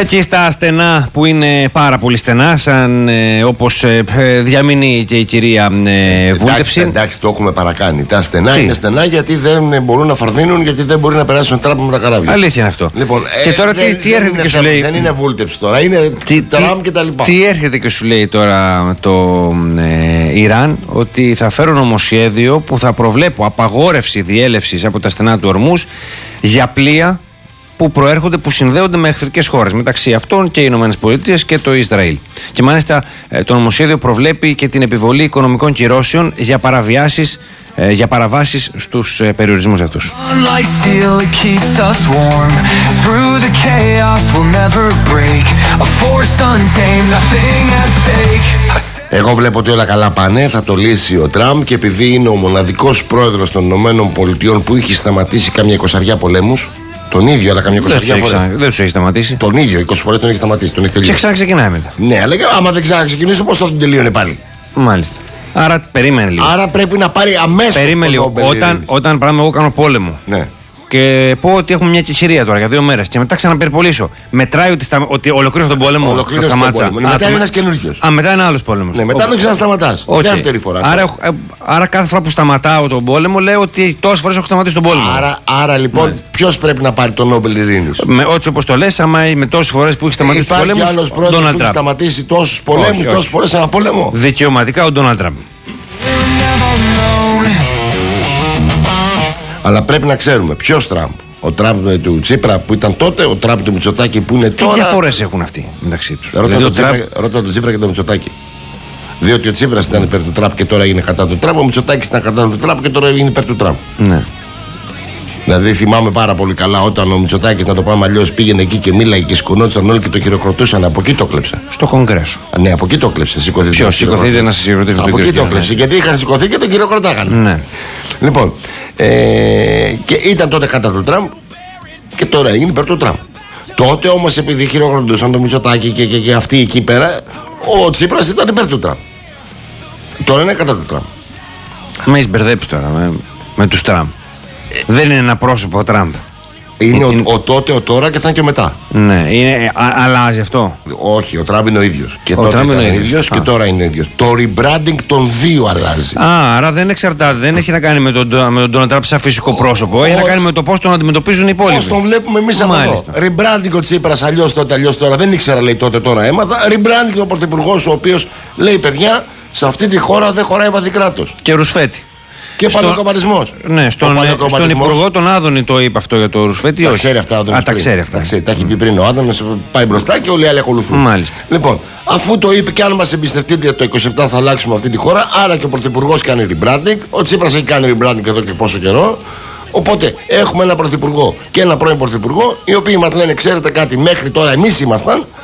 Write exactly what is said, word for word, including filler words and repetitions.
Εκεί στα στενά που είναι πάρα πολύ στενά, σαν ε, όπως ε, διαμείνει και η κυρία ε, Βούλτεψη. Εντάξει, εντάξει, το έχουμε παρακάνει. Τα στενά Τι? είναι στενά γιατί δεν μπορούν να φαρδίνουν, γιατί δεν μπορεί να περάσουν τράπο με τα καράβια. Αλήθεια είναι αυτό. Λοιπόν, και ε, τώρα δεν, τι, τι δεν έρχεται και σου θέμα, λέει. Δεν είναι Βούλτεψη τώρα, είναι τι, Τραμπ και τα λοιπά. Τι έρχεται και σου λέει τώρα το ε, Ιράν, ότι θα φέρω νομοσχέδιο που θα προβλέπω απαγόρευση διέλευσης από τα στενά του Ορμούζ για πλοία που προέρχονται, που συνδέονται με εχθρικές χώρες, μεταξύ αυτών και οι Ηνωμένες Πολιτείες και το Ισραήλ. Και μάλιστα το νομοσχέδιο προβλέπει και την επιβολή οικονομικών κυρώσεων για παραβιάσεις, για παραβάσεις στους περιορισμούς αυτούς. Εγώ βλέπω ότι όλα καλά πάνε, θα το λύσει ο Τραμπ, και επειδή είναι ο μοναδικός πρόεδρος των Ηνωμένων Πολιτειών που έχει σταματήσει καμιά εικοσαριά πολέμους. Τον ίδιο, αλλά καμιά εικοσαριά φορές. Δεν τους έχει σταματήσει. Τον ίδιο, είκοσι φορές τον έχει σταματήσει. Τον έχει και ξαναξεκινάει μετά. Ναι, αλλά άμα δεν ξαναξεκινήσει, πώς θα τον τελείωνε πάλι. Μάλιστα. Άρα περίμενε λίγο. Άρα πρέπει να πάρει αμέσως. Περίμενε λίγο. Όταν, όταν πράγμα εγώ κάνω πόλεμο. Ναι. Και πω ότι έχουμε μια κεχηρία τώρα για δύο μέρες και μετά ξαναπεριπολίσω. Μετράει ότι, στα, ότι ολοκλήρωσα τον πόλεμο. Ολοκλήρωσα τον πόλεμο. Α, μετά είναι ένας καινούριος. Α, μετά είναι άλλος πόλεμος. Ναι, μετά Ο... δεν ξανασταματάς. Okay. Δεύτερη φορά. Άρα, άρα κάθε φορά που σταματάω τον πόλεμο λέω ότι τόσες φορές έχω σταματήσει τον πόλεμο. Άρα, άρα λοιπόν, ποιος πρέπει να πάρει τον Νόμπελ Ειρήνης? Με ό,τι όπως το λες, άμα με τόσες φορές που έχει σταματήσει τον πόλεμο. Υπάρχει άλλος πρόεδρος που έχει σταματήσει τόσους πολέμους, τόσες φορές ένα πόλεμο? Δικαιωματικά ο Ντόναλντ Τραμπ. Αλλά πρέπει να ξέρουμε ποιος Τραμπ. Ο Τραμπ του Τσίπρα που ήταν τότε, ο Τραμπ του Μητσοτάκη που είναι τώρα. Τι διαφορές έχουν αυτοί μεταξύ τους? Ρώτα δηλαδή, τον Τραμπ... τον Τσίπρα και τον Μητσοτάκη. Διότι ο Τσίπρας ήταν υπέρ του Τραμπ και τώρα είναι κατά του Τραμπ. Ο Μητσοτάκης ήταν κατά του Τραμπ και τώρα είναι υπέρ του Τραμπ. Ναι. Δηλαδή θυμάμαι πάρα πολύ καλά όταν ο Μητσοτάκης, να το πάμε αλλιώς, πήγαινε εκεί και μίλαγε και σηκωνόντουσαν όλοι και το χειροκροτούσαν. Από εκεί το κλέψε. Στο Κογκρέσο. Ναι, από εκεί το κλέψε. Σηκωθείτε. Ποιος σηκωθείτε να σας χειροκροτήσει? Από εκεί το κλέψε. Γιατί είχαν σηκωθεί και τον χειροκροτάγανε. Ναι. Λοιπόν, ε, και ήταν τότε κατά του Τραμπ και τώρα είναι υπέρ του Τραμπ. Τότε όμως επειδή χειροκροτούσαν τον Μητσοτάκη και, και, και αυτοί εκεί πέρα, ο Τσίπρας ήταν υπέρ του Τραμπ. Τώρα είναι κατά του Τραμπ. Με έχεις μπερδέψει τώρα με, με τους Τραμπ. Ε, Δεν είναι ένα πρόσωπο ο Τραμπ. Είναι είναι... Ο, ο τότε, ο τώρα και θα είναι και ο μετά. Ναι, είναι, α, αλλάζει αυτό. Όχι, ο Τραμπ είναι ο ίδιος. Και ο τότε Τραμπ ήταν είναι ο ίδιος και τώρα είναι ο ίδιος. Το rebranding των δύο αλλάζει. Α, άρα δεν εξαρτάται, δεν έχει να κάνει με τον, με τον Ντόναλντ Τραμπ σαν φυσικό πρόσωπο. Ο, έχει ο... να κάνει με το πώς τον αντιμετωπίζουν οι υπόλοιποι. Πώς τον βλέπουμε εμείς από εδώ. Rebranding ο Τσίπρας, αλλιώς τότε, αλλιώς τώρα. Δεν ήξερα, λέει, τότε, τώρα έμαθα. Rebranding ο πρωθυπουργός, ο οποίος λέει, παιδιά, σε αυτή τη χώρα δεν χωράει βαθικράτος. Και Ρουσφέτη. Και στο... παλαιοκομματισμός. Ναι, στον, στον υπουργό τον Άδωνη το είπε αυτό για το Ρουσφέτη. Τα ξέρει αυτά. Α, τα ξέρει αυτά. Τα, τα έχει πει πριν ο Άδωνης, πάει μπροστά και όλοι οι άλλοι ακολουθούν. Μάλιστα. Λοιπόν, αφού το είπε και αν μας εμπιστευτείτε το είκοσι επτά θα αλλάξουμε αυτή τη χώρα, άρα και ο πρωθυπουργός κάνει rebranding. Ο Τσίπρας έχει κάνει rebranding εδώ και πόσο καιρό. Οπότε έχουμε ένα πρωθυπουργό και ένα πρώην πρωθυπουργό, οι οποίοι μας λένε, ξέρετε κάτι, μέχρι τώρα εμείς ήμασταν,